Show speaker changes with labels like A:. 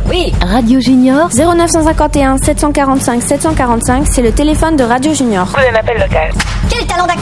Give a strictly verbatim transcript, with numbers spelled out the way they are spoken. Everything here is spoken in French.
A: Oui.
B: Radio Junior.
C: zéro neuf cent cinquante et un sept cent quarante-cinq sept cent quarante-cinq, c'est le téléphone de Radio Junior.
A: Prenez un appel local.
D: Quel talent d'acteur!